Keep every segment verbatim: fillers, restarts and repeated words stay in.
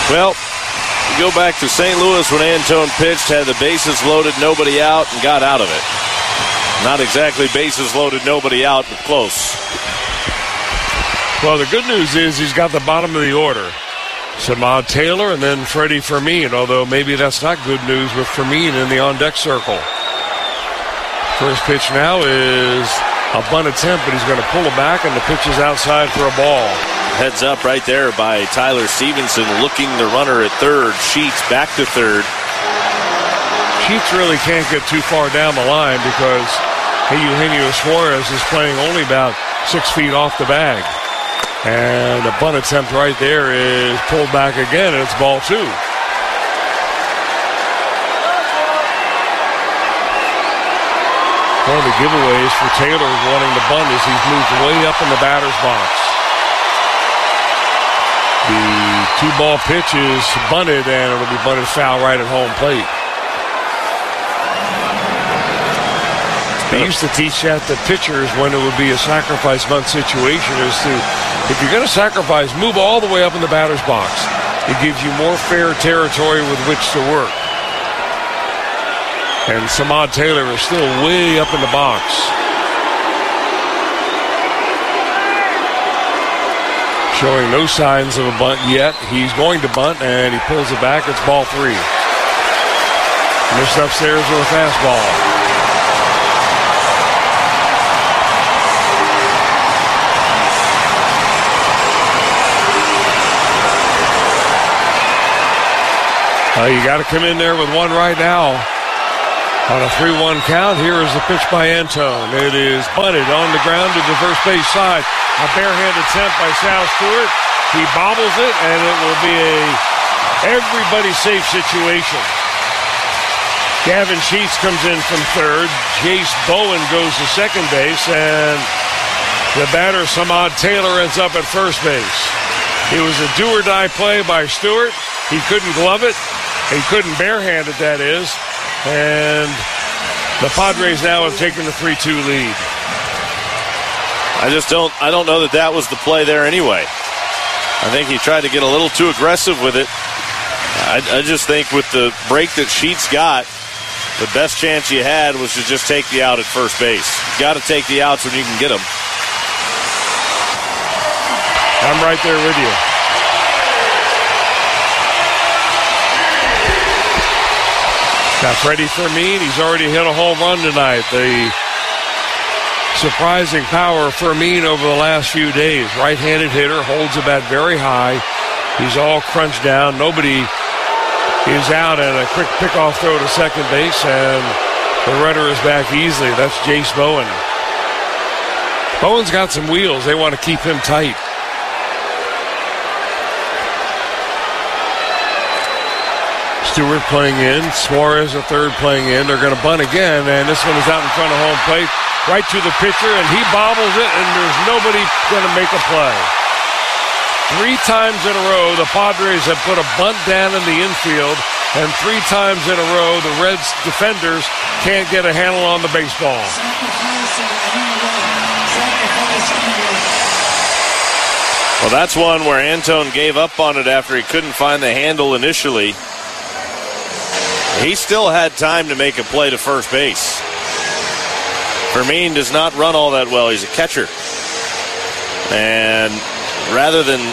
Well, you go back to Saint Louis when Antone pitched, had the bases loaded, nobody out, and got out of it. Not exactly bases loaded, nobody out, but close. Well, the good news is he's got the bottom of the order. Samad Taylor and then Freddie Fermin, although maybe that's not good news with Fermin in the on-deck circle. First pitch now is a bunt attempt, but he's going to pull it back, and the pitch is outside for a ball. Heads up right there by Tyler Stevenson, looking the runner at third. Sheets back to third. Sheets really can't get too far down the line because Eugenio Suarez is playing only about six feet off the bag. And a bunt attempt right there is pulled back again, and it's ball two. One of the giveaways for Taylor wanting to bunt is he's moved way up in the batter's box. The two-ball pitch is bunted, and it'll be bunted foul right at home plate. They used to teach that to pitchers when it would be a sacrifice bunt situation is to, if you're going to sacrifice, move all the way up in the batter's box. It gives you more fair territory with which to work. And Samad Taylor is still way up in the box. Showing no signs of a bunt yet. He's going to bunt, and he pulls it back. It's ball three. Missed upstairs with a fastball. Uh, you got to come in there with one right now. On a three one count, here is the pitch by Antone. It is bunted on the ground to the first base side. A barehand attempt by Sal Stewart. He bobbles it, and it will be a everybody safe situation. Gavin Sheets comes in from third. Jace Bowen goes to second base, and the batter, Samad Taylor, ends up at first base. It was a do-or-die play by Stewart. He couldn't glove it. He couldn't barehand it, that is. And the Padres now have taken the three two lead. I just don't I don't know that that was the play there anyway. I think he tried to get a little too aggressive with it. I, I just think with the break that Sheets got, the best chance you had was to just take the out at first base. You got to take the outs when you can get them. I'm right there with you. Now Freddie Fermin, he's already hit a home run tonight. The surprising power of Fermin over the last few days. Right-handed hitter, holds the bat very high. He's all crunched down. Nobody is out, and a quick pickoff throw to second base, and the runner is back easily. That's Jace Bowen. Bowen's got some wheels. They want to keep him tight. Stewart playing in. Suarez, a third, playing in. They're going to bunt again, and this one is out in front of home plate. Right to the pitcher, and he bobbles it, and there's nobody going to make a play. Three times in a row, the Padres have put a bunt down in the infield, and three times in a row, the Reds defenders can't get a handle on the baseball. Well, that's one where Antone gave up on it after he couldn't find the handle initially. He still had time to make a play to first base. Fermin does not run all that well. He's a catcher. And rather than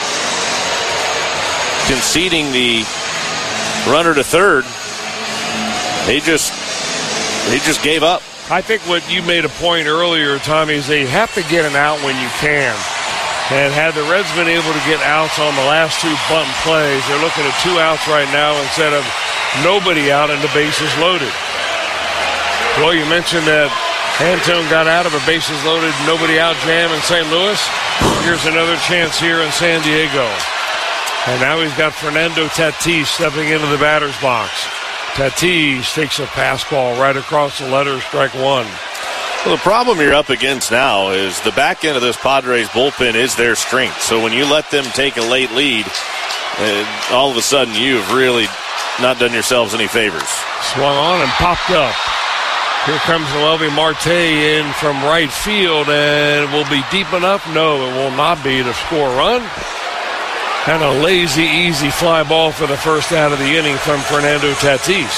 conceding the runner to third, he just he just gave up. I think what you made a point earlier, Tommy, is they have to get an out when you can. And had the Reds been able to get outs on the last two bunt plays, they're looking at two outs right now instead of nobody out and the bases loaded. Well, you mentioned that Antone got out of a bases loaded, nobody out jam in Saint Louis. Here's another chance here in San Diego. And now he's got Fernando Tatis stepping into the batter's box. Tatis takes a pass ball right across the letter, strike one. Well, the problem you're up against now is the back end of this Padres bullpen is their strength. So when you let them take a late lead, uh, all of a sudden you've really not done yourselves any favors. Swung on and popped up. Here comes Noelvi Marte in from right field, and will be deep enough? No, it will not be to score a run. And a lazy, easy fly ball for the first out of the inning from Fernando Tatis.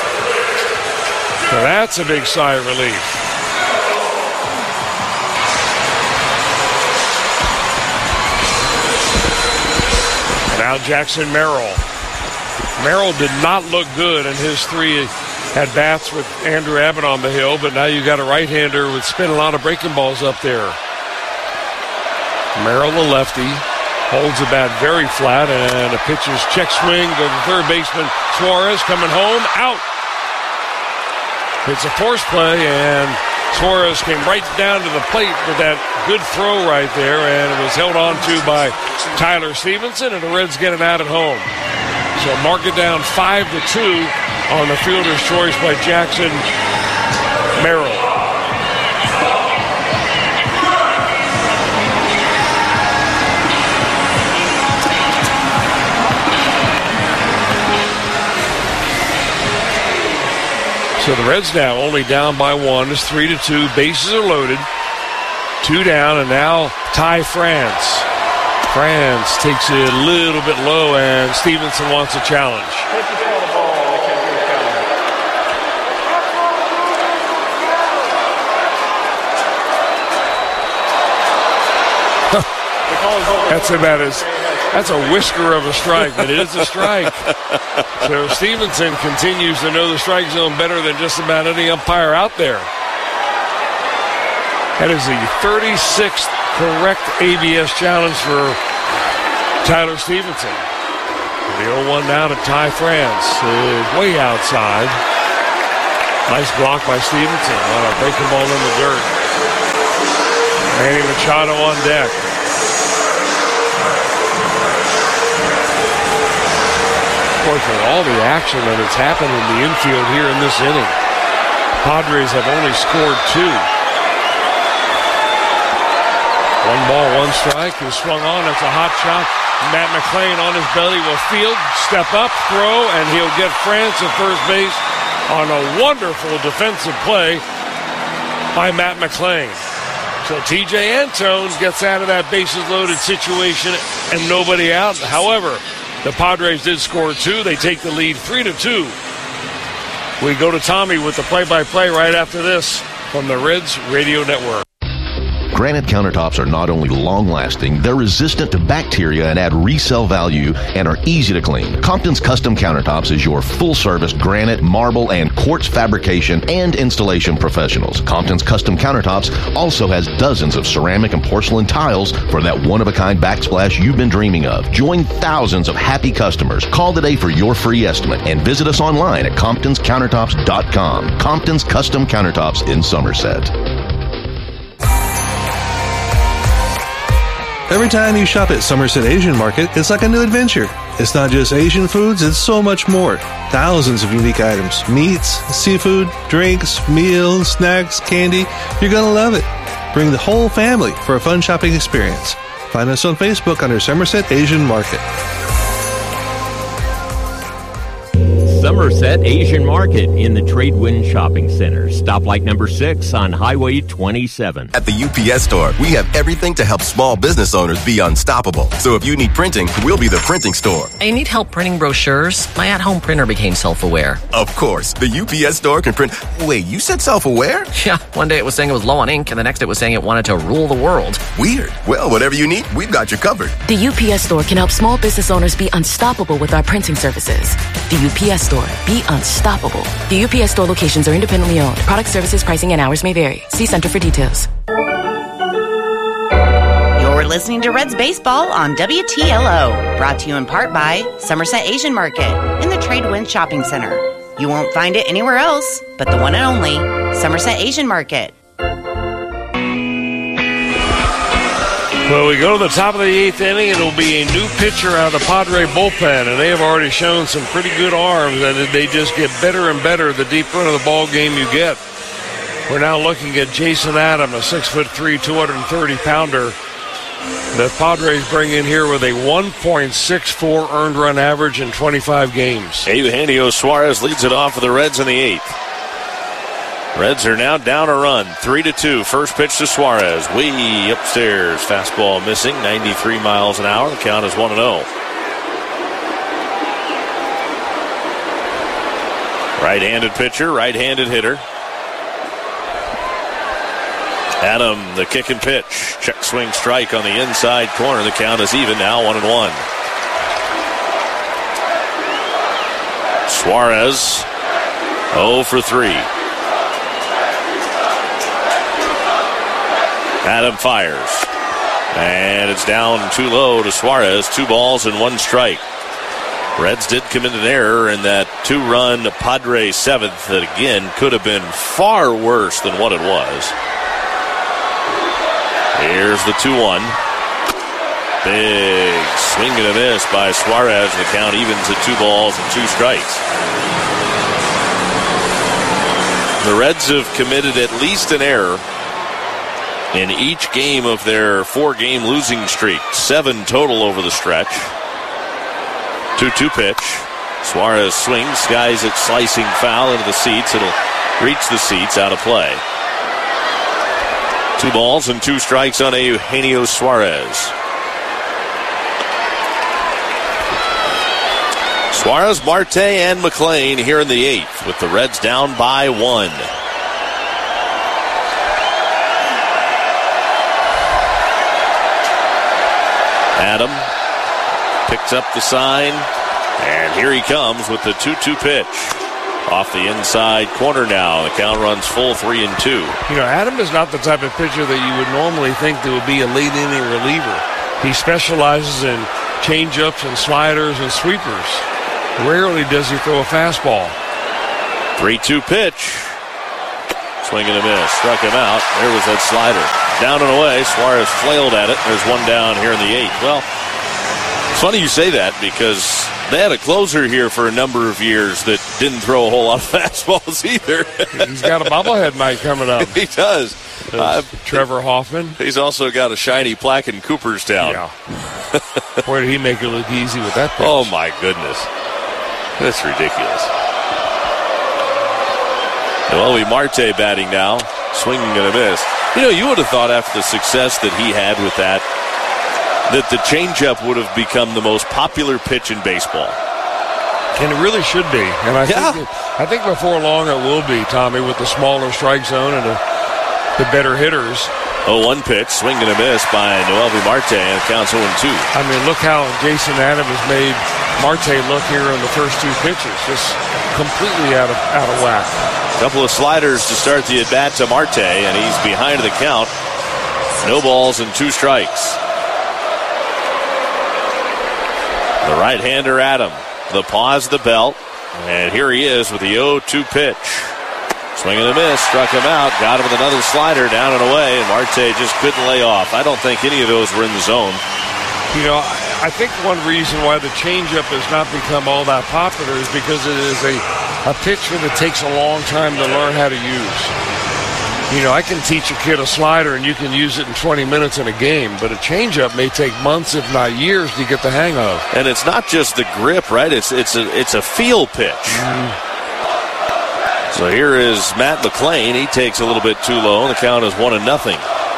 So that's a big sigh of relief. And now Jackson Merrill. Merrill did not look good in his three at-bats with Andrew Abbott on the hill, but now you got a right-hander with spin a lot of breaking balls up there. Merrill, the lefty, holds the bat very flat, and a pitcher's check swing to the third baseman. Suarez coming home, out. It's a force play, and Suarez came right down to the plate with that good throw right there, and it was held on to by Tyler Stevenson, and the Reds get it out at home. So mark it down five to two on the fielder's choice by Jackson Merrill. So the Reds now only down by one. It's three to two. Bases are loaded. Two down, and now Ty France. France takes it a little bit low, and Stevenson wants a challenge. That's about as, that's a whisker of a strike, but it is a strike. So Stevenson continues to know the strike zone better than just about any umpire out there. That is the thirty-sixth correct A B S challenge for Tyler Stevenson. The oh one now to Ty France is way outside. Nice block by Stevenson on a breaking ball in the dirt. Manny Machado on deck. Of course, with all the action that has happened in the infield here in this inning, Padres have only scored two. One ball, one strike. He swung on. It's a hot shot. Matt McClain on his belly will field, step up, throw, and he'll get France at first base on a wonderful defensive play by Matt McClain. So T J Antone gets out of that bases-loaded situation and nobody out. However, the Padres did score two. They take the lead three to two. We go to Tommy with the play-by-play right after this from the Reds Radio Network. Granite countertops are not only long-lasting, they're resistant to bacteria and add resale value and are easy to clean. Compton's Custom Countertops is your full-service granite, marble, and quartz fabrication and installation professionals. Compton's Custom Countertops also has dozens of ceramic and porcelain tiles for that one-of-a-kind backsplash you've been dreaming of. Join thousands of happy customers. Call today for your free estimate and visit us online at comptons countertops dot com. Compton's Custom Countertops in Somerset. Every time you shop at Somerset Asian Market, it's like a new adventure. It's not just Asian foods, it's so much more. Thousands of unique items. Meats, seafood, drinks, meals, snacks, candy. You're gonna love it. Bring the whole family for a fun shopping experience. Find us on Facebook under Somerset Asian Market. Somerset Asian Market in the Tradewind Shopping Center. Stoplight number six on Highway twenty-seven. At the U P S store, we have everything to help small business owners be unstoppable. So if you need printing, we'll be the printing store. I need help printing brochures. My at-home printer became self-aware. Of course, the U P S store can print... Wait, you said self-aware? Yeah, one day it was saying it was low on ink, and the next it was saying it wanted to rule the world. Weird. Well, whatever you need, we've got you covered. The U P S store can help small business owners be unstoppable with our printing services. The U P S store. Be unstoppable. The U P S store locations are independently owned. Product, services, pricing, and hours may vary. See Center for details. You're listening to Reds Baseball on W T L O. Brought to you in part by Somerset Asian Market in the Tradewind Shopping Center. You won't find it anywhere else but the one and only Somerset Asian Market. Well, we go to the top of the eighth inning. It'll be a new pitcher out of the Padre bullpen, and they have already shown some pretty good arms, and they just get better and better the deeper into the ball game you get. We're now looking at Jason Adam, a six foot three, two hundred thirty pounder. The Padres bring in here with a one point six four earned run average in twenty-five games. Eugenio Suarez leads it off for the Reds in the eighth. Reds are now down a run, three to two. First pitch to Suarez, way upstairs. Fastball missing, ninety-three miles an hour. The count is one and oh. Right-handed pitcher, right-handed hitter. Adam, the kick and pitch. Check swing strike on the inside corner. The count is even now, one and one. Suarez, oh for three. Adam fires. And it's down too low to Suarez. Two balls and one strike. Reds did commit an error in that two-run Padre seventh that, again, could have been far worse than what it was. Here's the two one. Big swing and a miss by Suarez. The count evens at two balls and two strikes. The Reds have committed at least an error in each game of their four-game losing streak. Seven total over the stretch. two two pitch. Suarez swings, skies it slicing foul into the seats. It'll reach the seats, out of play. Two balls and two strikes on Eugenio Suarez. Suarez, Marte, and McLean here in the eighth with the Reds down by one. Adam picks up the sign, and here he comes with the two two pitch. Off the inside corner now. The count runs full, three and two. You know, Adam is not the type of pitcher that you would normally think that would be a late inning reliever. He specializes in changeups and sliders and sweepers. Rarely does he throw a fastball. three two pitch. Swing and a miss. Struck him out. There was that slider. Down and away. Suarez flailed at it. There's one down here in the eighth. Well, it's funny you say that because they had a closer here for a number of years that didn't throw a whole lot of fastballs either. He's got a bobblehead night coming up. He does. Uh, Trevor Hoffman. He's also got a shiny plaque in Cooperstown. Yeah. Boy, did he make it look easy with that pitch. Oh, my goodness. That's ridiculous. Noelvi Marte batting now. Swinging and a miss. You know, you would have thought after the success that he had with that, that the changeup would have become the most popular pitch in baseball. And it really should be. And I, yeah. think, it, I think before long it will be, Tommy, with the smaller strike zone and the, the better hitters. oh one pitch, swing and a miss by Noelvi Marte, and it counts oh and two. I mean, look how Jason Adams made Marte look here in the first two pitches. Just completely out of, out of whack. A couple of sliders to start the at-bat to Marte, and he's behind the count. No balls and two strikes. The right-hander, Adam. The pause, the belt. And here he is with the oh two pitch. Swing and a miss. Struck him out. Got him with another slider down and away. And Marte just couldn't lay off. I don't think any of those were in the zone. You know, I think one reason why the changeup has not become all that popular is because it is a, a pitcher that takes a long time to learn how to use. You know, I can teach a kid a slider and you can use it in twenty minutes in a game, but a changeup may take months, if not years, to get the hang of. And it's not just the grip, right? It's it's a it's a feel pitch. Mm. So here is Matt McLean. He takes a little bit too low, and the count is one and nothing.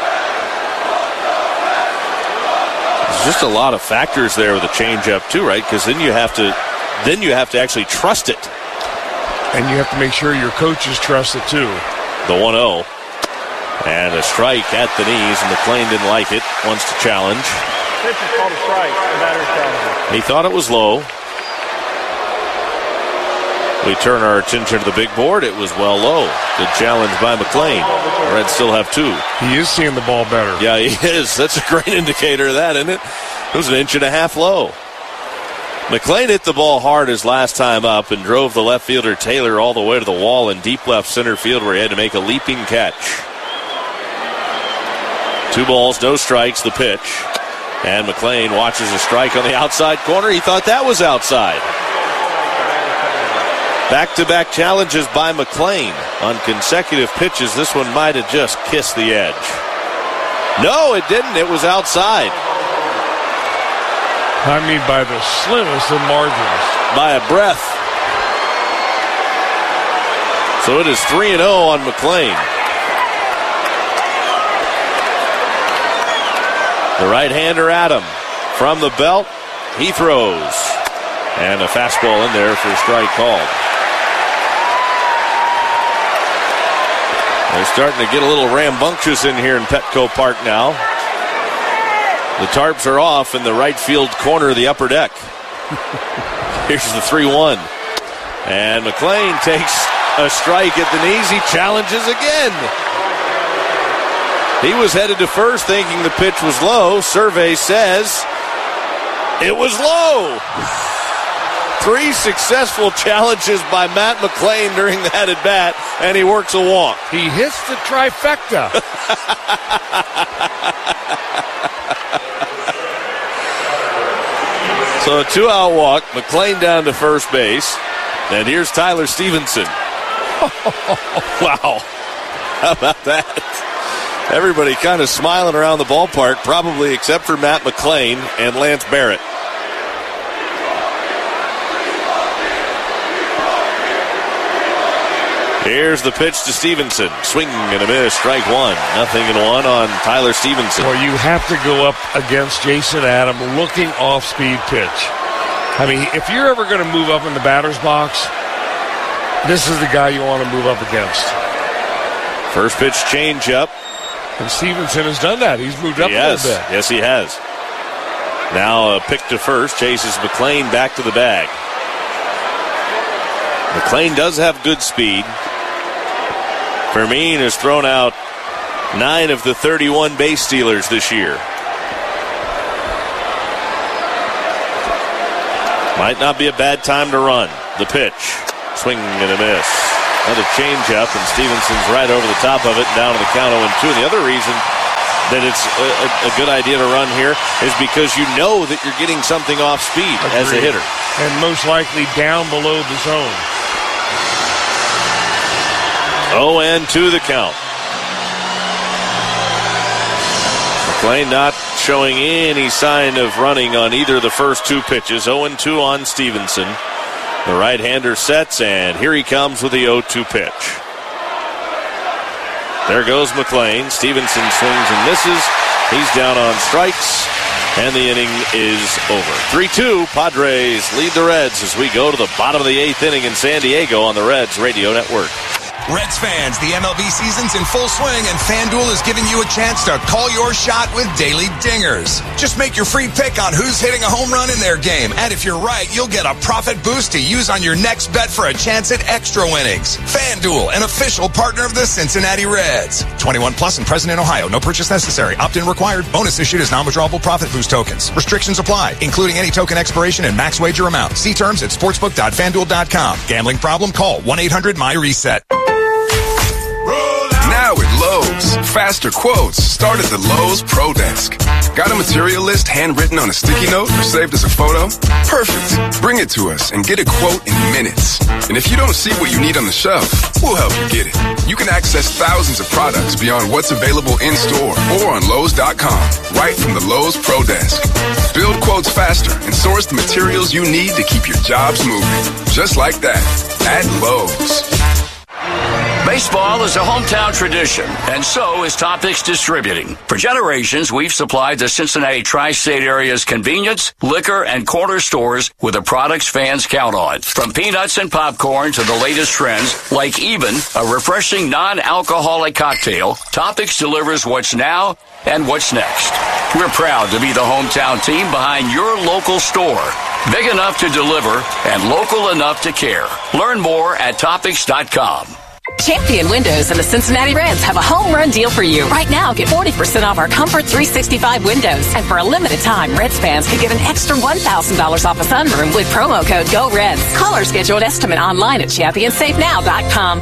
There's just a lot of factors there with the changeup too, right? Because then you have to then you have to actually trust it, and you have to make sure your coaches trust it too. The one oh. And a strike at the knees, and McLean didn't like it. Wants to challenge. Pitch is called a strike. The batter's challenging. He thought it was low. We turn our attention to the big board. It was well low. Good challenge by McLean. The Reds still have two. He is seeing the ball better. Yeah, he is. That's a great indicator of that, isn't it? It was an inch and a half low. McLean hit the ball hard his last time up and drove the left fielder Taylor all the way to the wall in deep left center field where he had to make a leaping catch. Two balls, no strikes, the pitch. And McLean watches a strike on the outside corner. He thought that was outside. Back-to-back challenges by McLean on consecutive pitches. This one might have just kissed the edge. No, it didn't. It was outside. I mean, by the slimmest of margins. By a breath. So it is three and oh on McLean. The right-hander, Adam, from the belt, he throws. And a fastball in there for a strike called. They're starting to get a little rambunctious in here in Petco Park now. The tarps are off in the right field corner of the upper deck. Here's the three one. And McLean takes a strike at the knees. He challenges again. He was headed to first thinking the pitch was low. Survey says it was low. Three successful challenges by Matt McLean during that at bat, and he works a walk. He hits the trifecta. So a two-out walk, McLean down to first base, and here's Tyler Stevenson. Wow. How about that? Everybody kind of smiling around the ballpark, probably except for Matt McLean and Lance Barrett. Here's the pitch to Stevenson. Swing and a miss. Strike one. Nothing in one on Tyler Stevenson. Well, you have to go up against Jason Adam looking off-speed pitch. I mean, if you're ever going to move up in the batter's box, this is the guy you want to move up against. First pitch change up. And Stevenson has done that. He's moved up yes. a little bit. Yes, he has. Now a pick to first. Chases McLean back to the bag. McLean does have good speed. Fermin has thrown out nine of the thirty-one base stealers this year. Might not be a bad time to run. The pitch. Swing and a miss. Another changeup, and Stevenson's right over the top of it, down to the count oh two. And the other reason that it's a, a, a good idea to run here is because you know that you're getting something off speed Agreed. As a hitter. And most likely down below the zone. oh and two the count. McLean not showing any sign of running on either of the first two pitches. oh and two on Stevenson. The right-hander sets, and here he comes with the oh two pitch. There goes McLean. Stevenson swings and misses. He's down on strikes, and the inning is over. three two, Padres lead the Reds as we go to the bottom of the eighth inning in San Diego on the Reds Radio Network. Reds fans, the M L B season's in full swing, and FanDuel is giving you a chance to call your shot with daily dingers. Just make your free pick on who's hitting a home run in their game, and if you're right, you'll get a profit boost to use on your next bet for a chance at extra winnings. FanDuel, an official partner of the Cincinnati Reds. twenty-one plus and present in Ohio. No purchase necessary. Opt-in required. Bonus issued as non-withdrawable profit boost tokens. Restrictions apply, including any token expiration and max wager amount. See terms at sportsbook dot fan duel dot com. Gambling problem? Call one eight hundred my reset. Now at Lowe's, faster quotes start at the Lowe's Pro Desk. Got a material list handwritten on a sticky note or saved as a photo? Perfect. Bring it to us and get a quote in minutes. And if you don't see what you need on the shelf, we'll help you get it. You can access thousands of products beyond what's available in store or on Lowe's dot com, right from the Lowe's Pro Desk. Build quotes faster and source the materials you need to keep your jobs moving. Just like that, at Lowe's. Baseball is a hometown tradition, and so is Topics Distributing. For generations, we've supplied the Cincinnati tri-state area's convenience, liquor, and corner stores with the products fans count on. From peanuts and popcorn to the latest trends, like even a refreshing non-alcoholic cocktail, Topics delivers what's now and what's next. We're proud to be the hometown team behind your local store. Big enough to deliver and local enough to care. Learn more at Topics dot com. Champion Windows and the Cincinnati Reds have a home run deal for you. Right now, get forty percent off our Comfort three sixty-five windows. And for a limited time, Reds fans can get an extra one thousand dollars off a sunroom with promo code GOREDS. Call or schedule an estimate online at champion safe now dot com.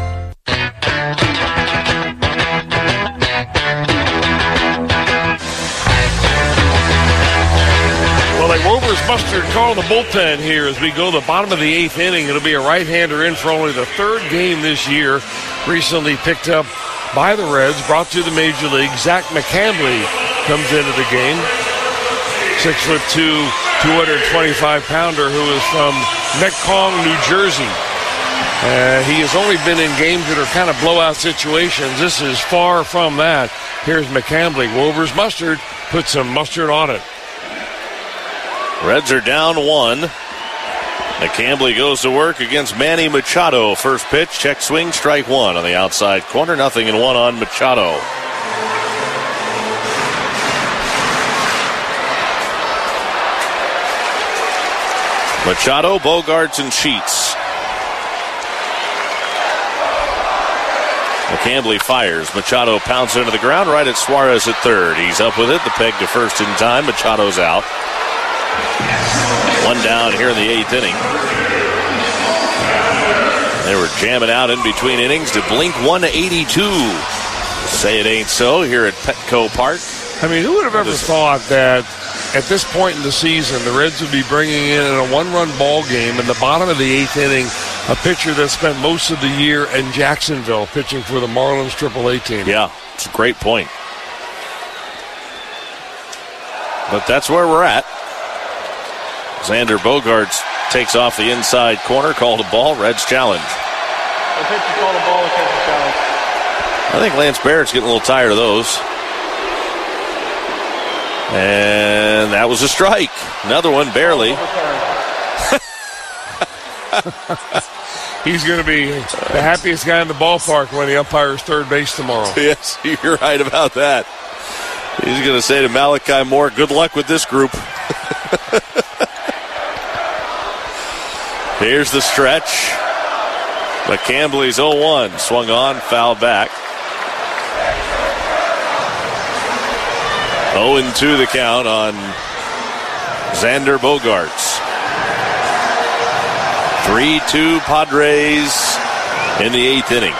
Well, like Rover's Mustard calling the bullpen here as we go to the bottom of the eighth inning. It'll be a right-hander in for only the third game this year. Recently picked up by the Reds, brought to the Major League. Zach McCambley comes into the game. Six foot two, two hundred twenty-five pounder who is from Metcalf, New Jersey. Uh, he has only been in games that are kind of blowout situations. This is far from that. Here's McCambley. Rover's Mustard put some mustard on it. Reds are down one. McCambly goes to work against Manny Machado. First pitch, check swing, strike one on the outside corner. Nothing and one on Machado. Machado, Bogaerts, and Sheets. McCambly fires. Machado pounds into the ground right at Suarez at third. He's up with it. The peg to first in time. Machado's out. One down here in the eighth inning. They were jamming out in between innings to blink one eighty-two. Say it ain't so here at Petco Park. I mean, who would have ever thought that at this point in the season, the Reds would be bringing in a one-run ball game in the bottom of the eighth inning a pitcher that spent most of the year in Jacksonville pitching for the Marlins triple A team. Yeah, it's a great point. But that's where we're at. Xander Bogaerts takes off the inside corner, called a ball, Reds challenge. The pitcher called a ball, the catcher challenge. I think Lance Barrett's getting a little tired of those. And that was a strike. Another one, barely. He's going to be the happiest guy in the ballpark when the umpire's third base tomorrow. Yes, you're right about that. He's going to say to Malachi Moore, good luck with this group. Here's the stretch. McCambly's oh one. Swung on, foul back. oh and two the count on Xander Bogaerts. three two Padres in the eighth inning.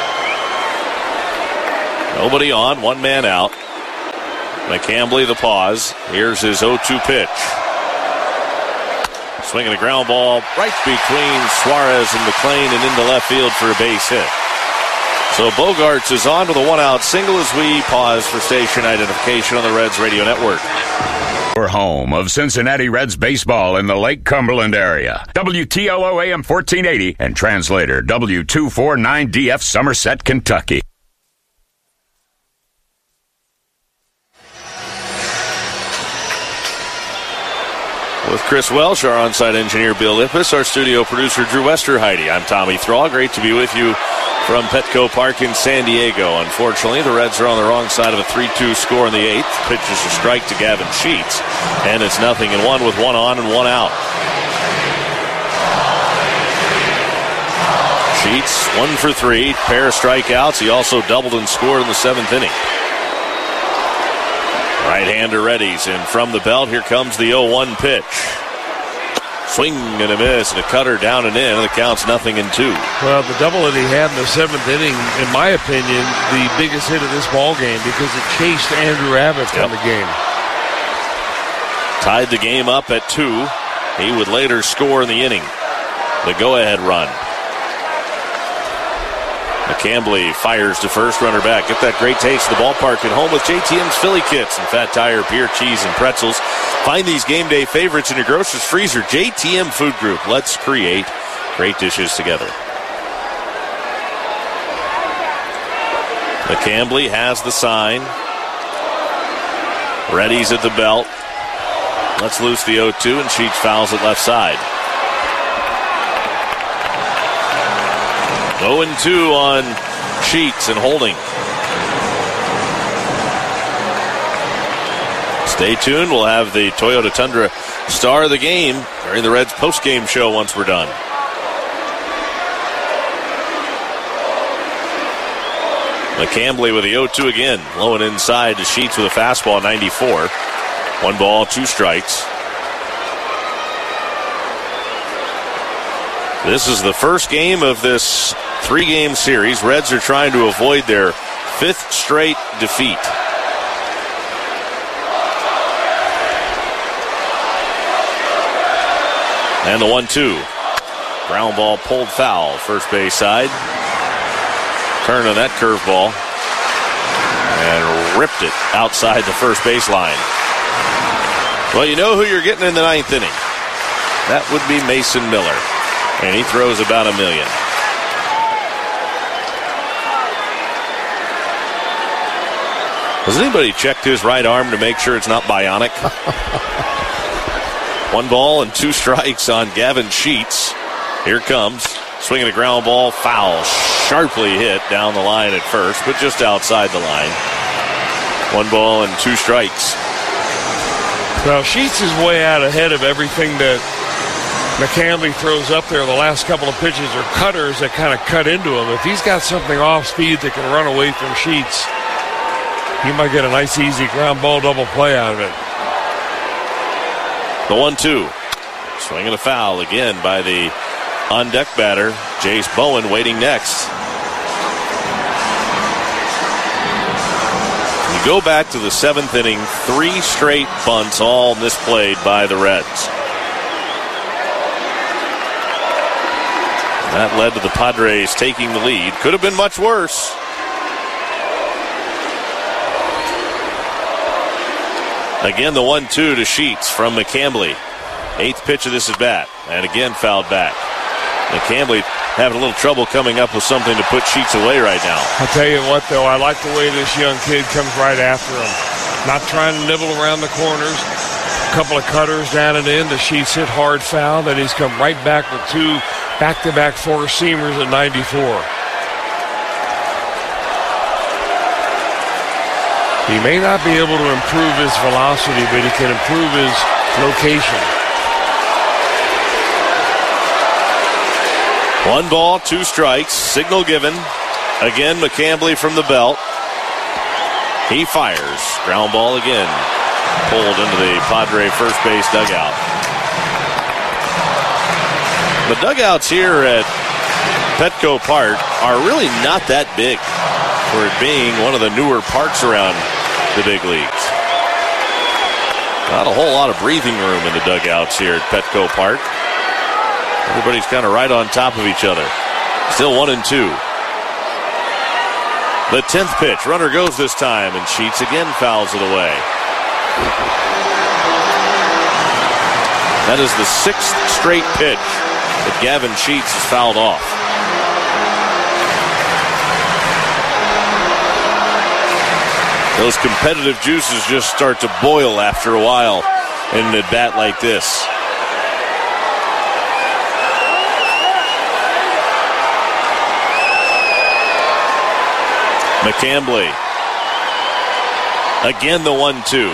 Nobody on, one man out. McCambly the pause. Here's his oh two pitch. Swinging a ground ball right between Suarez and McLean and into left field for a base hit. So Bogaerts is on to the one-out single as we pause for station identification on the Reds Radio Network. Your home of Cincinnati Reds baseball in the Lake Cumberland area. W T L O A M fourteen eighty and translator W two forty-nine D F Somerset, Kentucky. With Chris Welsh, our on-site engineer Bill Lippis, our studio producer Drew Westerheide. I'm Tommy Thrall. Great to be with you from Petco Park in San Diego. Unfortunately, the Reds are on the wrong side of a three two score in the eighth. Pitches a strike to Gavin Sheets, and it's nothing and one with one on and one out. Sheets, one for three, pair of strikeouts. He also doubled and scored in the seventh inning. Right-hander readies, and from the belt, here comes the oh one pitch. Swing and a miss, and a cutter down and in, and the count's nothing and two. Well, the double that he had in the seventh inning, in my opinion, the biggest hit of this ball game because it chased Andrew Abbott from yep. the game. Tied the game up at two. He would later score in the inning. The go-ahead run. McCambly fires to first, runner back. Get that great taste of the ballpark at home with J T M's Philly Kits and Fat Tire beer, cheese, and pretzels. Find these game day favorites in your grocer's freezer. J T M Food Group. Let's create great dishes together. McCambly has the sign. Reddy's at the belt. Let's loose the oh two, and Sheets fouls it left side. oh and two on Sheets and holding. Stay tuned. We'll have the Toyota Tundra star of the game during the Reds post-game show once we're done. McCambly with the oh two again. Low and inside to Sheets with a fastball, ninety-four. One ball, two strikes. This is the first game of this three-game series. Reds are trying to avoid their fifth straight defeat. And the one two. Ground ball pulled foul, first base side. Turned on that curveball and ripped it outside the first base line. Well, you know who you're getting in the ninth inning. That would be Mason Miller. And he throws about a million. Has anybody checked his right arm to make sure it's not bionic? One ball and two strikes on Gavin Sheets. Here comes. Swinging a ground ball. Foul. Sharply hit down the line at first, but just outside the line. One ball and two strikes. Well, Sheets is way out ahead of everything that McCambly throws up there. The last couple of pitches are cutters that kind of cut into him. If he's got something off speed that can run away from Sheets, he might get a nice, easy ground ball double play out of it. The one two. Swinging a foul again by the on-deck batter, Jace Bowen, waiting next. You go back to the seventh inning, three straight bunts, all misplayed by the Reds. That led to the Padres taking the lead. Could have been much worse. Again, the one two to Sheets from McCambly. Eighth pitch of this at bat, and again fouled back. McCambly having a little trouble coming up with something to put Sheets away right now. I'll tell you what, though, I like the way this young kid comes right after him. Not trying to nibble around the corners. A couple of cutters down and in. The Sheets hit hard foul. Then he's come right back with two back-to-back four-seamers at ninety-four. He may not be able to improve his velocity, but he can improve his location. One ball, two strikes, signal given. Again, McCambly from the belt. He fires. Ground ball again. Pulled into the Padre first base dugout. The dugouts here at Petco Park are really not that big for it being one of the newer parks around the big leagues. Not a whole lot of breathing room in the dugouts here at Petco Park. Everybody's kind of right on top of each other. Still one and two. The tenth pitch. Runner goes this time, and Sheets again fouls it away. That is the sixth straight pitch that Gavin Sheets has fouled off. Those competitive juices just start to boil after a while in an at-bat like this. McCambly. Again the one two.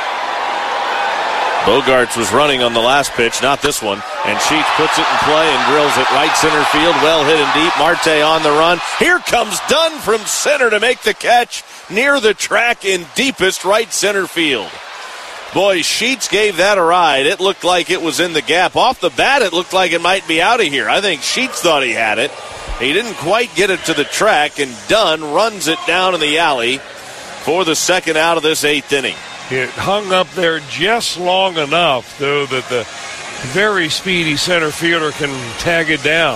Bogarts was running on the last pitch, not this one. And Sheets puts it in play and drills it right center field. Well hit and deep. Marte on the run. Here comes Dunn from center to make the catch near the track in deepest right center field. Boy, Sheets gave that a ride. It looked like it was in the gap. Off the bat, it looked like it might be out of here. I think Sheets thought he had it. He didn't quite get it to the track, and Dunn runs it down in the alley for the second out of this eighth inning. It hung up there just long enough, though, that the very speedy center fielder can tag it down.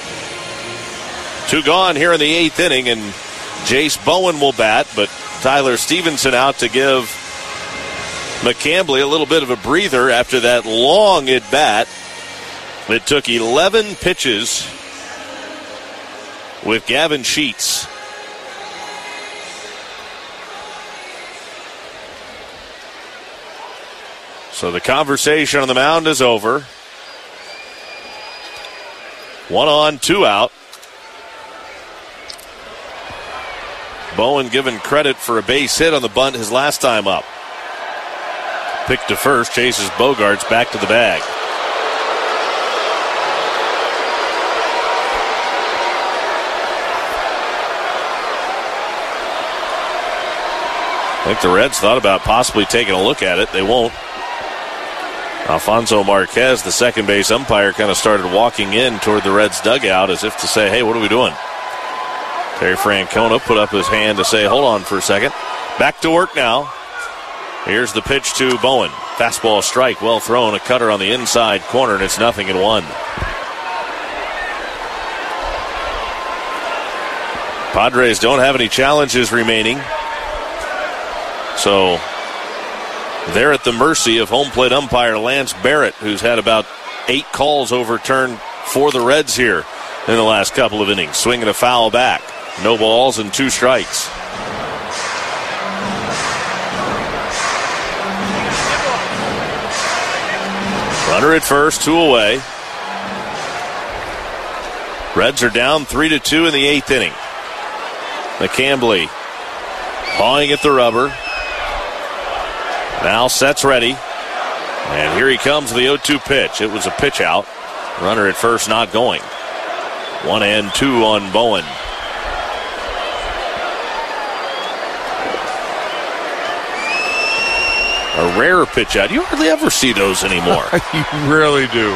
Two gone here in the eighth inning, and Jace Bowen will bat, but Tyler Stevenson out to give McCambly a little bit of a breather after that long at bat. It took eleven pitches with Gavin Sheets. So the conversation on the mound is over. One on, two out. Bowen given credit for a base hit on the bunt his last time up. Pick to first, chases Bogarts back to the bag. I think the Reds thought about possibly taking a look at it. They won't. Alfonso Marquez, the second base umpire, kind of started walking in toward the Reds dugout as if to say, hey, what are we doing? Terry Francona put up his hand to say, hold on for a second. Back to work now. Here's the pitch to Bowen. Fastball strike, well thrown, a cutter on the inside corner, and it's nothing in one. Padres don't have any challenges remaining. So they're at the mercy of home plate umpire Lance Barrett, who's had about eight calls overturned for the Reds here in the last couple of innings. Swinging a foul back. No balls and two strikes. Runner at first, two away. Reds are down three to two in the eighth inning. McCambly pawing at the rubber. Now sets ready. And here he comes, the oh two pitch. It was a pitch out. Runner at first not going. One and two on Bowen. A rare pitch out. You hardly ever see those anymore. You really do.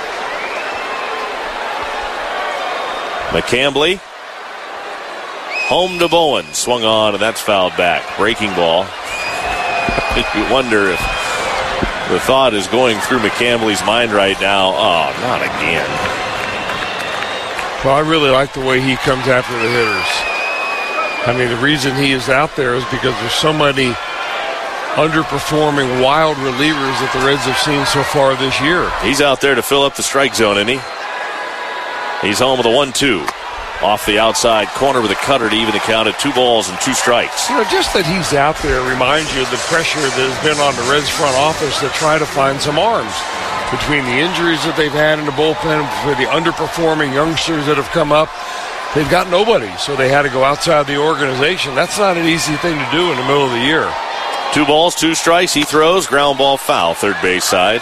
McCambly. Home to Bowen. Swung on, and that's fouled back. Breaking ball. You wonder if the thought is going through McCambly's mind right now. Oh, not again. Well, I really like the way he comes after the hitters. I mean, the reason he is out there is because there's so many underperforming wild relievers that the Reds have seen so far this year. He's out there to fill up the strike zone, isn't he? He's home with a one two. Off the outside corner with a cutter to even the count at two balls and two strikes. You know, just that he's out there reminds you of the pressure that has been on the Reds front office to try to find some arms. Between the injuries that they've had in the bullpen, for the underperforming youngsters that have come up, they've got nobody, so they had to go outside the organization. That's not an easy thing to do in the middle of the year. Two balls, two strikes. He throws. Ground ball foul, third base side.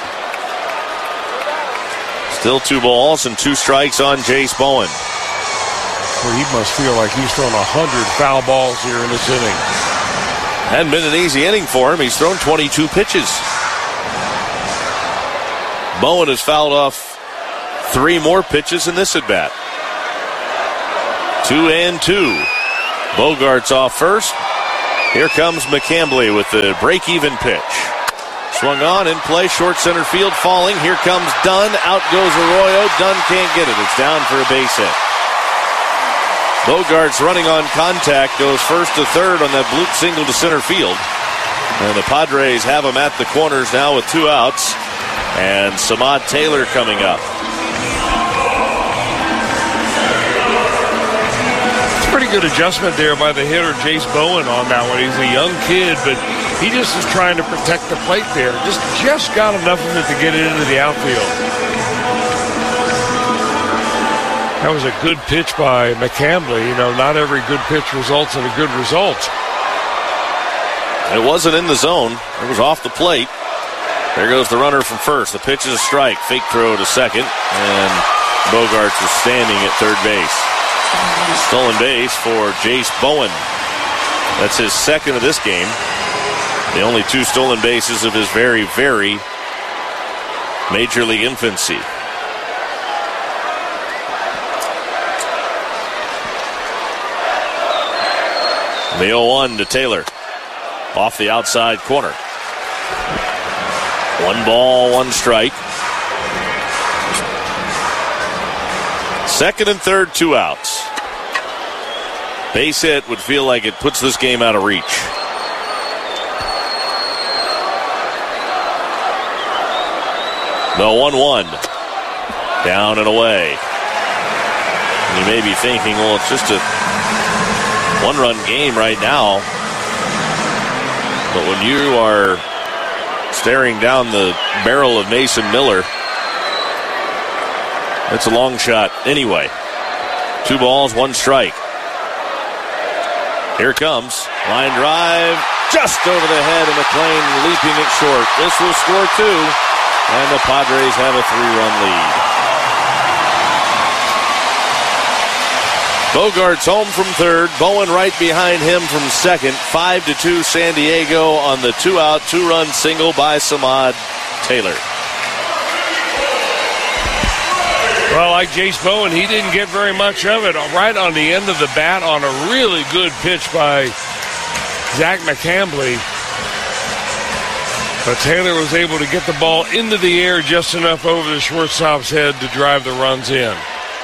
Still two balls and two strikes on Jace Bowen. Well, he must feel like he's thrown one hundred foul balls here in this inning. Hadn't been an easy inning for him. He's thrown twenty-two pitches. Bowen has fouled off three more pitches in this at-bat. Two and two. Bogart's off first. Here comes McCambly with the break-even pitch. Swung on, in play, short center field, falling. Here comes Dunn. Out goes Arroyo. Dunn can't get it. It's down for a base hit. Bogart's running on contact, goes first to third on that bloop single to center field. And the Padres have him at the corners now with two outs. And Samad Taylor coming up. It's a pretty good adjustment there by the hitter, Jace Bowen, on that one. He's a young kid, but he just is trying to protect the plate there. Just, just got enough of it to get it into the outfield. That was a good pitch by McCambly. You know, not every good pitch results in a good result. It wasn't in the zone. It was off the plate. There goes the runner from first. The pitch is a strike. Fake throw to second. And Bogarts is standing at third base. Stolen base for Jace Bowen. That's his second of this game. The only two stolen bases of his very, very Major League infancy. The oh one to Taylor. Off the outside corner. One ball, one strike. Second and third, two outs. Base hit would feel like it puts this game out of reach. The one one. Down and away. And you may be thinking, well, it's just a one-run game right now. But when you are staring down the barrel of Mason Miller, it's a long shot anyway. Two balls, one strike. Here comes. Line drive. Just over the head of McLean, leaping it short. This will score two. And the Padres have a three-run lead. Bogart's home from third. Bowen right behind him from second. Five to two San Diego on the two-out, two-run single by Samad Taylor. Well, like Jace Bowen, he didn't get very much of it. Right on the end of the bat on a really good pitch by Zach McCambly. But Taylor was able to get the ball into the air just enough over the shortstop's head to drive the runs in.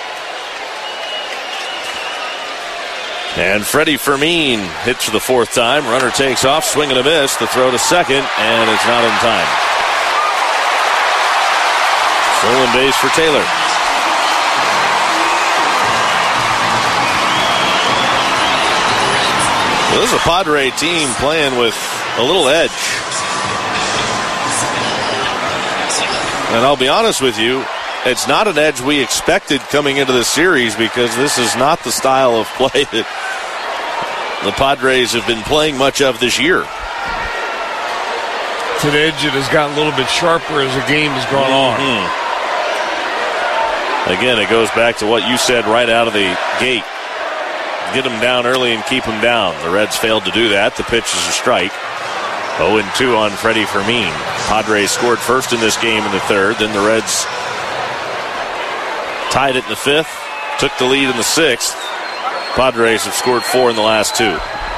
And Freddie Fermin hits for the fourth time. Runner takes off, swing and a miss. The throw to second, and it's not in time. Stolen base for Taylor. Well, this is a Padre team playing with a little edge. And I'll be honest with you, it's not an edge we expected coming into this series because this is not the style of play that the Padres have been playing much of this year. It's an edge that has gotten a little bit sharper as the game has gone mm-hmm. on. Again, it goes back to what you said right out of the gate. Get them down early and keep them down. The Reds failed to do that. The pitch is a strike. oh and two on Freddie Fermin. Padres scored first in this game in the third. Then the Reds tied it in the fifth. Took the lead in the sixth. Padres have scored four in the last two.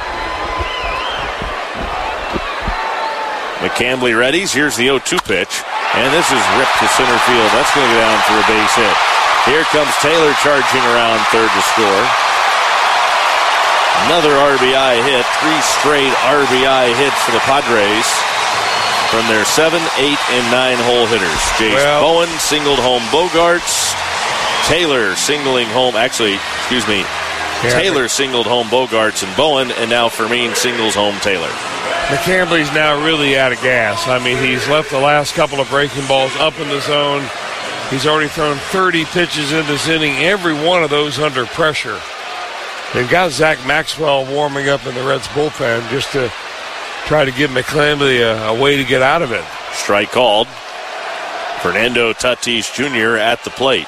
McCambly readies. Here's the oh two pitch. And this is ripped to center field. That's going to go down for a base hit. Here comes Taylor charging around third to score. Another R B I hit. Three straight R B I hits for the Padres from their seven, eight, and nine hole hitters. Jace well, Bowen singled home Bogarts. Taylor singling home, actually, excuse me, yeah, Taylor singled home Bogarts and Bowen, and now Fermin singles home Taylor. McCambly's now really out of gas. I mean, he's left the last couple of breaking balls up in the zone. He's already thrown thirty pitches in this inning, every one of those under pressure. They've got Zach Maxwell warming up in the Reds bullpen just to try to give McCambly a, a way to get out of it. Strike called. Fernando Tatis Junior at the plate.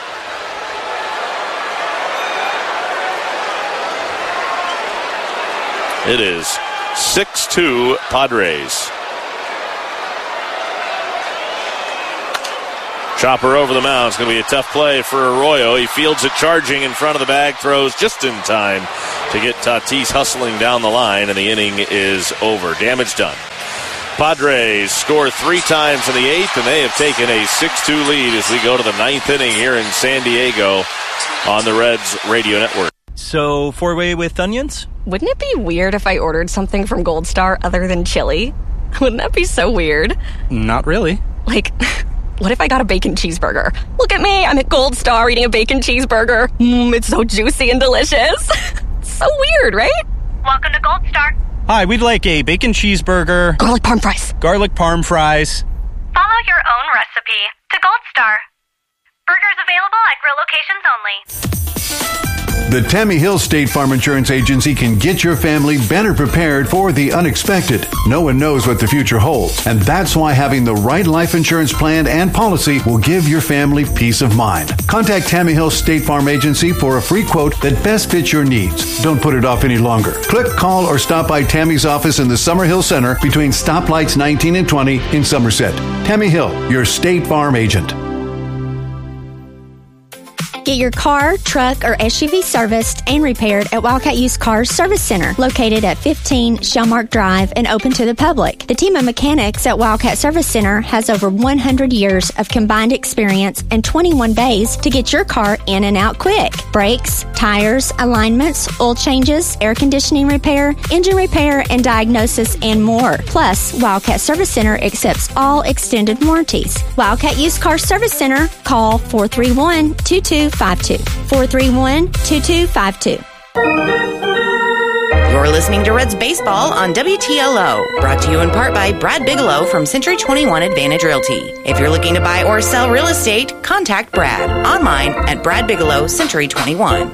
It is six two Padres. Chopper over the mound. It's going to be a tough play for Arroyo. He fields it charging in front of the bag, throws just in time to get Tatis hustling down the line, and the inning is over. Damage done. Padres score three times in the eighth, and they have taken a six two lead as we go to the ninth inning here in San Diego on the Reds radio network. So, four-way with onions? Wouldn't it be weird if I ordered something from Gold Star other than chili? Wouldn't that be so weird? Not really. Like, what if I got a bacon cheeseburger? Look at me, I'm at Gold Star eating a bacon cheeseburger. Mmm, it's so juicy and delicious. So weird, right? Welcome to Gold Star. Hi, we'd like a bacon cheeseburger. Garlic parm fries. Garlic parm fries. Follow your own recipe to Gold Star. Burgers available at grill locations only. The Tammy Hill State Farm Insurance Agency can get your family better prepared for the unexpected. No one knows what the future holds, and that's why having the right life insurance plan and policy will give your family peace of mind. Contact Tammy Hill State Farm Agency for a free quote that best fits your needs. Don't put it off any longer. Click, call, or stop by Tammy's office in the Summerhill Center between stoplights nineteen and twenty in Somerset. Tammy Hill, your State Farm agent. Get your car, truck, or S U V serviced and repaired at Wildcat Used Cars Service Center, located at fifteen Shellmark Drive and open to the public. The team of mechanics at Wildcat Service Center has over one hundred years of combined experience and twenty-one bays to get your car in and out quick. Brakes, tires, alignments, oil changes, air conditioning repair, engine repair, and diagnosis, and more. Plus, Wildcat Service Center accepts all extended warranties. Wildcat Used Cars Service Center, call four three one, two two five two. four three one, two two five two. You're listening to Reds Baseball on W T L O, brought to you in part by Brad Bigelow from Century twenty-one Advantage Realty. If you're looking to buy or sell real estate, contact Brad online at Brad Bigelow Century twenty-one.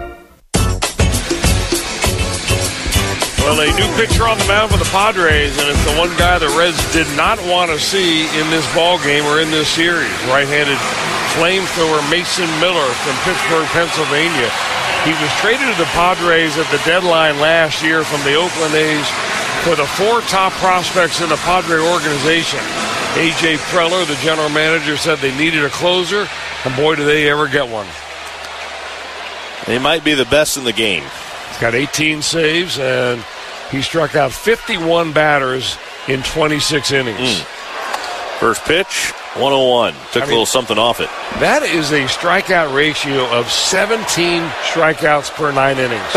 Well, a new pitcher on the mound for the Padres, and it's the one guy the Reds did not want to see in this ball game or in this series. Right-handed flamethrower Mason Miller from Pittsburgh, Pennsylvania. He was traded to the Padres at the deadline last year from the Oakland A's for the four top prospects in the Padre organization. A J Preller, the general manager, said they needed a closer, and boy, do they ever get one. They might be the best in the game. He's got eighteen saves, and he struck out fifty-one batters in twenty-six innings. Mm. First pitch, one oh one. Took I mean, a little something off it. That is a strikeout ratio of seventeen strikeouts per nine innings.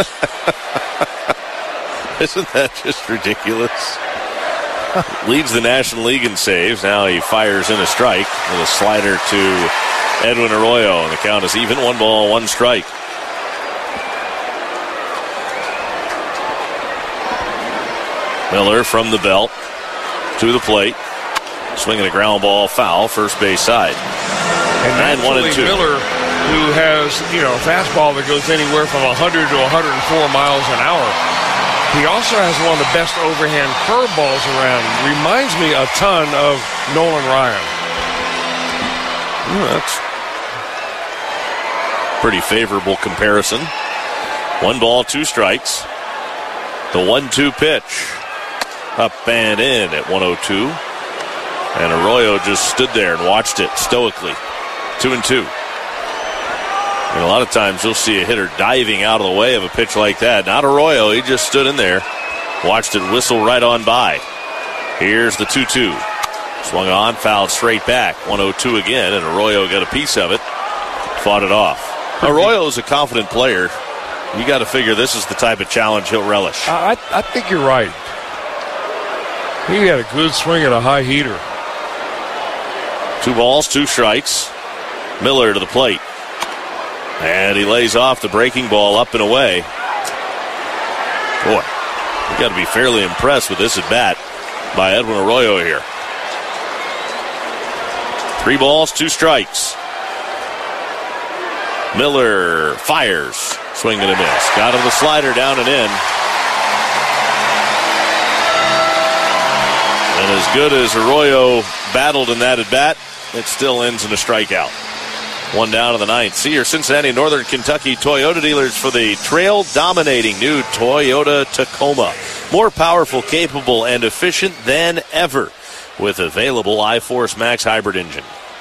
Isn't that just ridiculous? Leads the National League in saves. Now he fires in a strike with a slider to Edwin Arroyo, and the count is even. One ball, one strike. Miller from the belt to the plate. Swinging a ground ball foul, first base side. And Nine, one, and two. Miller, who has, you know, a fastball that goes anywhere from one hundred to one hundred four miles an hour. He also has one of the best overhand curveballs around. Reminds me a ton of Nolan Ryan. Ooh, that's pretty favorable comparison. One ball, two strikes. The one two pitch. Up and in at one oh two. And Arroyo just stood there and watched it stoically. Two and two. And a lot of times you'll see a hitter diving out of the way of a pitch like that. Not Arroyo. He just stood in there, watched it whistle right on by. Here's the two two. Swung on, fouled straight back. one oh two again, and Arroyo got a piece of it. Fought it off. Arroyo is a confident player. You got to figure this is the type of challenge he'll relish. I, I think you're right. He had a good swing at a high heater. Two balls, two strikes. Miller to the plate. And he lays off the breaking ball up and away. Boy, you got to be fairly impressed with this at bat by Edwin Arroyo here. Three balls, two strikes. Miller fires. Swing and a miss. Got him the slider down and in. And as good as Arroyo battled in that at bat, it still ends in a strikeout. One down to the ninth. See your Cincinnati Northern Kentucky Toyota dealers for the trail-dominating new Toyota Tacoma. More powerful, capable, and efficient than ever with available iForce Max hybrid engine.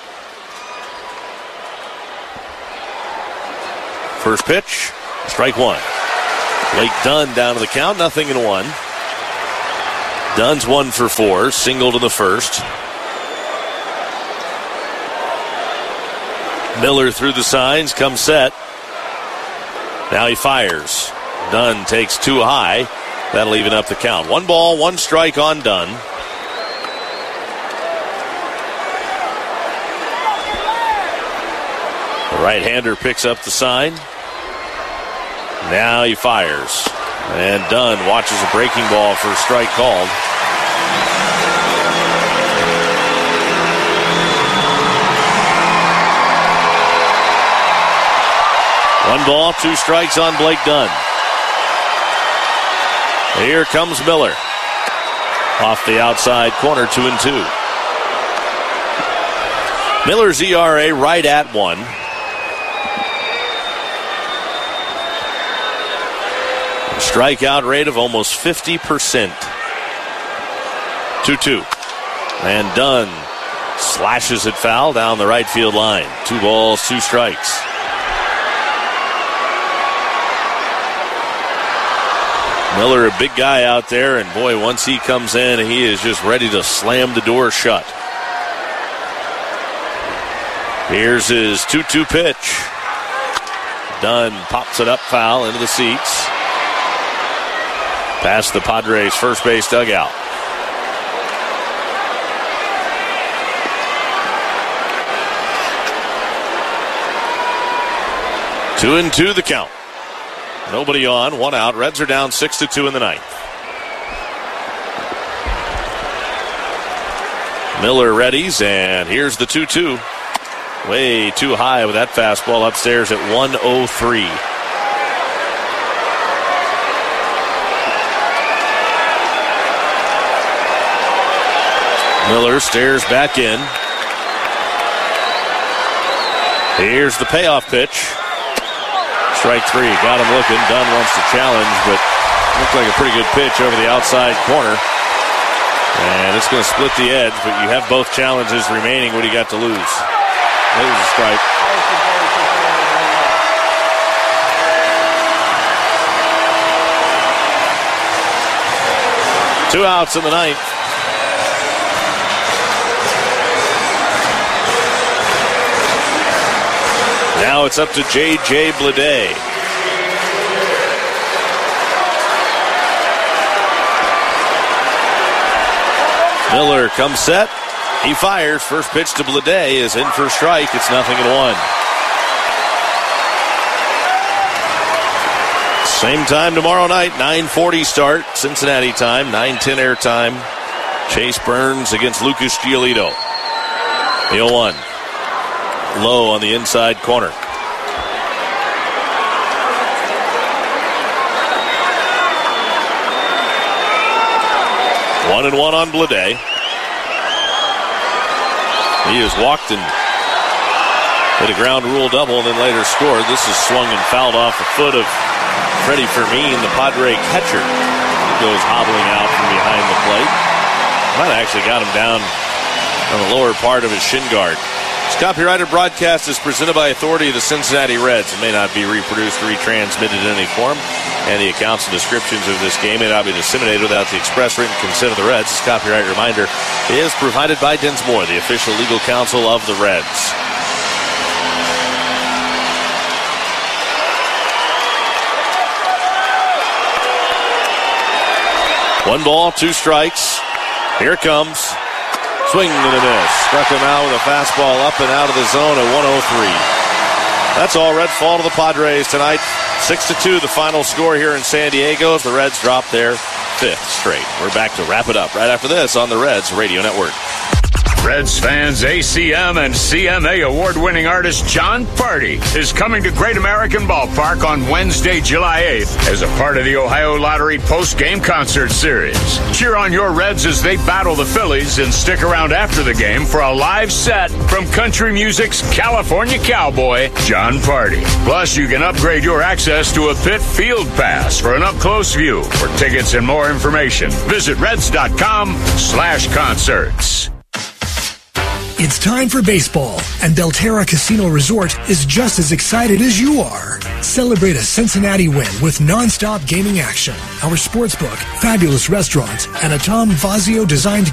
First pitch, strike one. Blake Dunn down to the count, nothing in one. Dunn's one for four, single to the first. Miller through the signs, comes set. Now he fires. Dunn takes two high. That'll even up the count. One ball, one strike on Dunn. The right-hander picks up the sign. Now he fires. And Dunn watches a breaking ball for a strike called. One ball, two strikes on Blake Dunn. Here comes Miller. Off the outside corner, two and two. Miller's E R A right at one. Strikeout rate of almost fifty percent. two two. And Dunn slashes it foul down the right field line. Two balls, two strikes. Miller, a big guy out there, and boy, once he comes in, he is just ready to slam the door shut. Here's his two two pitch. Dunn pops it up foul into the seats. Past the Padres' first base dugout. Two and two the count. Nobody on, one out. Reds are down six to two in the ninth. Miller readies, and here's the two two. Way too high with that fastball upstairs at one oh three. Miller stares back in. Here's the payoff pitch. Strike three. Got him looking. Dunn wants to challenge, but looked like a pretty good pitch over the outside corner. And it's going to split the edge, but you have both challenges remaining. What do you got to lose? It was a strike. Two outs in the ninth. Now it's up to J J Bleday. Miller comes set. He fires. First pitch to Bleday is in for a strike. It's nothing and one. Same time tomorrow night, nine forty start, Cincinnati time, nine ten air time Chase Burns against Lucas Giolito. The oh one. Low on the inside corner. One and one on Blade. He has walked and hit a ground rule double and then later scored. This is swung and fouled off the foot of Freddie Fermin, the Padre catcher. He goes hobbling out from behind the plate. Might have actually got him down on the lower part of his shin guard. This copyrighted broadcast is presented by authority of the Cincinnati Reds. It may not be reproduced or retransmitted in any form, and the accounts and descriptions of this game may not be disseminated without the express written consent of the Reds. This copyright reminder is provided by Dinsmore, the official legal counsel of the Reds. One ball, two strikes. Here it comes. Swing and a miss. Struck him out with a fastball up and out of the zone at one oh three. That's all. Red fall to the Padres tonight. six to two, the final score here in San Diego. The Reds drop their fifth straight. We're back to wrap it up right after this on the Reds Radio Network. Reds fans, A C M and C M A award-winning artist Jon Pardi is coming to Great American Ballpark on Wednesday, July eighth as a part of the Ohio Lottery post-game concert series. Cheer on your Reds as they battle the Phillies and stick around after the game for a live set from country music's California cowboy, Jon Pardi. Plus, you can upgrade your access to a pit field pass for an up-close view. For tickets and more information, visit reds.com slash concerts. It's time for baseball, and Belterra Casino Resort is just as excited as you are. Celebrate a Cincinnati win with non-stop gaming action, our sportsbook, fabulous restaurants, and a Tom Fazio-designed